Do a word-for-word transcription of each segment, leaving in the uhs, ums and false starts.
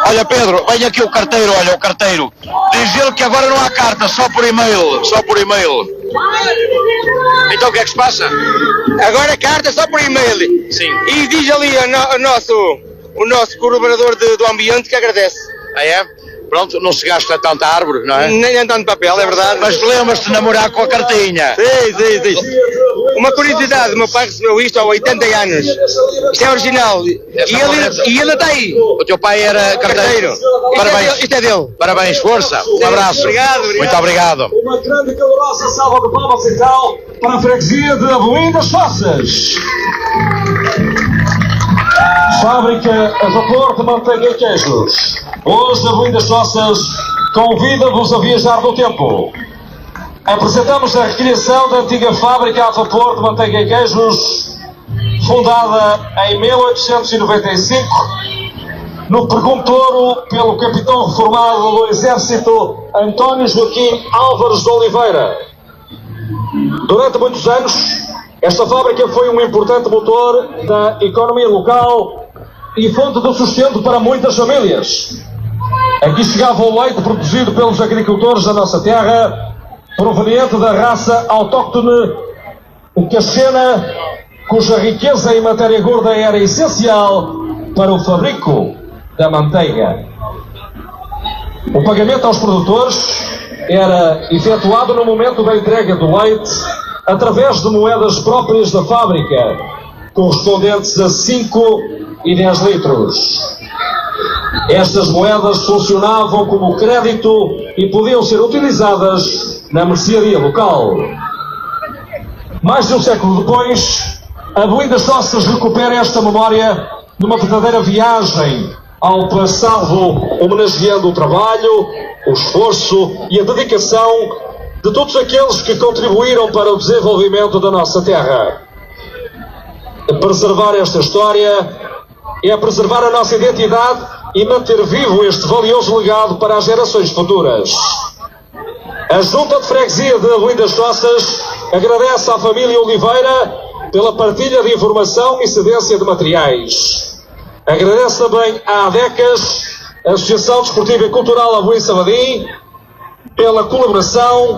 Olha, Pedro, vem aqui o carteiro, olha, o carteiro. Diz ele que agora não há carta, só por e-mail, só por e-mail. Então o que é que se passa? Agora a carta só por e-mail. Sim. E diz ali o, no, o nosso, o nosso colaborador de, do ambiente que agradece. Ah, é? Pronto, não se gasta tanta árvore, não é? Nem é tanto papel, é verdade. Mas lembras-te de namorar com a cartinha? Sim, sim, sim. Uma curiosidade, o meu pai recebeu isto há oitenta anos. Isto é original. E ele, e ele está aí. O teu pai era carteiro. Parabéns. Isto é dele. Parabéns, força. Um abraço. Obrigado, obrigado. Muito obrigado. Uma grande e calorosa salva de palmas então para a freguesia de Aboim das Fossas. Fábrica a vapor de manteiga e queijos. Hoje, Aboim das Fossas convida-vos a viajar no tempo. Apresentamos a recriação da antiga fábrica a vapor de manteiga e queijos, fundada em mil oitocentos e noventa e cinco, no Perguntouro, pelo capitão reformado do Exército António Joaquim Álvares de Oliveira. Durante muitos anos, esta fábrica foi um importante motor da economia local e fonte de sustento para muitas famílias. Aqui chegava o leite produzido pelos agricultores da nossa terra, proveniente da raça autóctone casquena, cuja riqueza em matéria gorda era essencial para o fabrico da manteiga. O pagamento aos produtores era efetuado no momento da entrega do leite através de moedas próprias da fábrica, correspondentes a cinco e dez litros. Estas moedas funcionavam como crédito e podiam ser utilizadas na mercearia local. Mais de um século depois, Aboim das Fossas recupera esta memória numa verdadeira viagem ao passado, homenageando o trabalho, o esforço e a dedicação de todos aqueles que contribuíram para o desenvolvimento da nossa terra. Preservar esta história é preservar a nossa identidade e manter vivo este valioso legado para as gerações futuras. A Junta de Freguesia de Aboim das Fossas agradece à família Oliveira pela partilha de informação e cedência de materiais. Agradece também à ADECAS, Associação Desportiva e Cultural Aboim Sabadim, pela colaboração,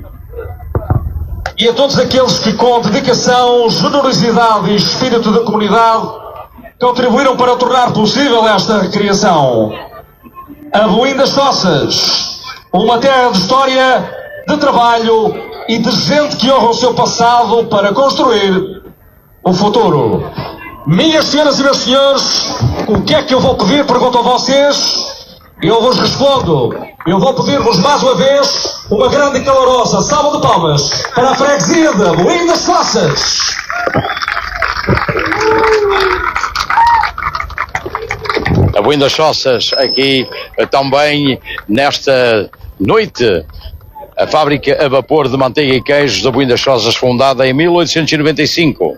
e a todos aqueles que com dedicação, generosidade e espírito da comunidade contribuíram para tornar possível esta recriação. Aboim das Fossas, uma terra de história, de trabalho e de gente que honra o seu passado para construir o futuro. Minhas senhoras e meus senhores, o que é que eu vou pedir? Pergunto a vocês. Eu vos respondo. Eu vou pedir-vos mais uma vez uma grande e calorosa salva de palmas para a freguesia de Aboim das Fossas. Aboim das Fossas, aqui também nesta noite, a fábrica a vapor de manteiga e queijos de Aboim das Fossas, fundada em mil oitocentos e noventa e cinco.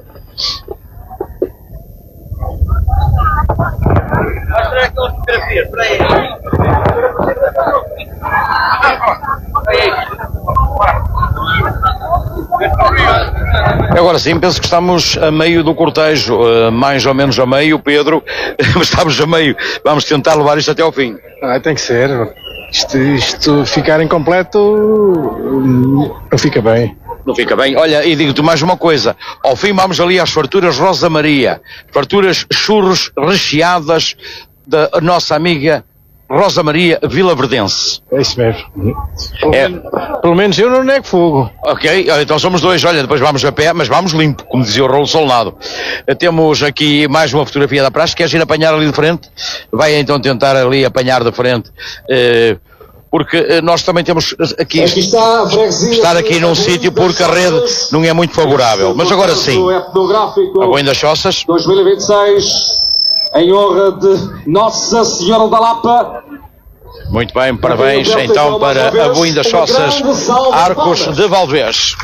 Agora sim, penso que estamos a meio do cortejo, mais ou menos a meio, Pedro, mas estamos a meio, vamos tentar levar isto até ao fim. Ah, tem que ser, isto, isto ficar incompleto não fica bem. Não fica bem. Olha, e digo-te mais uma coisa, ao fim vamos ali às farturas Rosa Maria, farturas churros recheadas da nossa amiga Rosa Maria Vilaverdense. É isso mesmo. Pelo, é. menos, pelo menos eu não nego fogo. Ok, então somos dois, olha, depois vamos a pé, mas vamos limpo, como dizia o Rolo Solnado. Temos aqui mais uma fotografia da praça, queres ir apanhar ali de frente? Vai então tentar ali apanhar de frente, uh, porque nós também temos aqui, aqui está estar aqui num sítio porque a rede não é muito favorável, mas agora sim, Aboim das Fossas dois mil e vinte e seis, em honra de Nossa Senhora da Lapa. Muito bem, parabéns então para Aboim das Fossas, Arcos de Valdevez.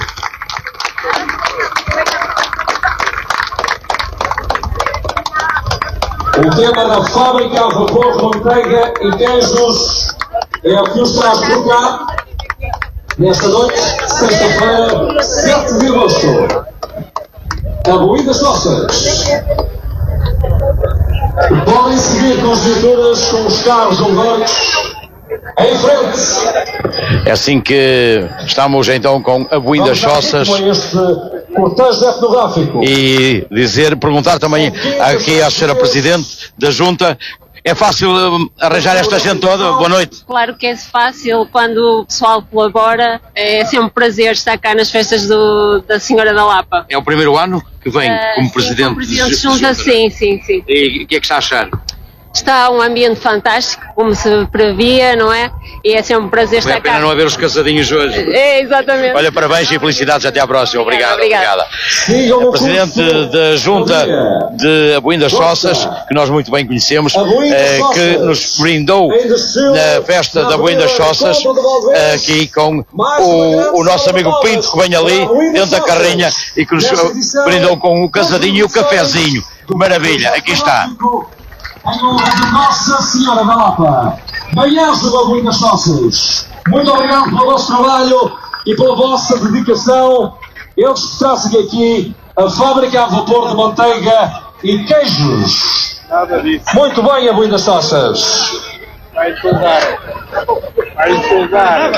O tema da fábrica a vapor de manteiga e queijos é o que nos traz por cá nesta noite, sexta-feira, sete de agosto. Aboim das Fossas. Podem seguir com as viaturas, com os carros alegóricos em frente. É assim que estamos então com a Boim das Choças. Este cortejo etnográfico. E dizer, perguntar também aqui à senhora Presidente da Junta, é fácil arranjar esta gente toda? Boa noite. Claro que é fácil quando o pessoal colabora, é sempre um prazer estar cá nas festas do, da Senhora da Lapa. É o primeiro ano que vem uh, como sim, Presidente? Como Presidente de Junta, sim, sim, sim. E o que é que está a achar? Está um ambiente fantástico, como se previa, não é? E é sempre um prazer Foi estar a pena cá. não haver os casadinhos hoje. É, exatamente. Olha, parabéns e felicidades, até à próxima. Obrigado. Obrigada. Obrigada. Presidente da Junta de Boim das Choças, que nós muito bem conhecemos, eh, que nos brindou na festa da Boim das Choças, eh, aqui com o, o nosso amigo Pinto, que vem ali, dentro da carrinha, e que nos brindou com o casadinho e o cafezinho. Maravilha, aqui está. Em honra de Nossa Senhora da Lapa, Baiança da Boim das Choças. Muito obrigado pelo vosso trabalho e pela vossa dedicação. Eles que trazem aqui a fábrica a vapor de manteiga e queijos. Muito bem, a Boim das Choças. Vai estudar. Vai estudar.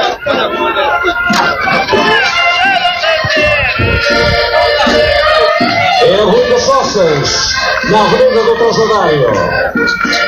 É a Boim das Choças, na Avenida do Trasadário.